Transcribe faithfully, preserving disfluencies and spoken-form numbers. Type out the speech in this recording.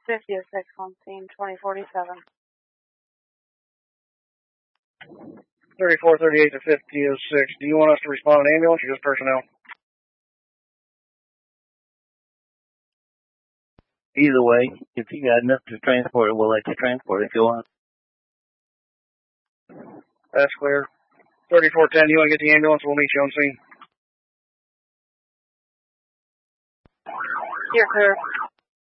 fifty oh six on scene, twenty forty-seven. thirty-four thirty-eight to fifty oh six. Do you want us to respond to an ambulance or just personnel? Either way, if you got enough to transport it, we'll let you transport it if you want. That's clear. thirty-four ten, you want to get the ambulance? We'll meet you on scene. You're clear.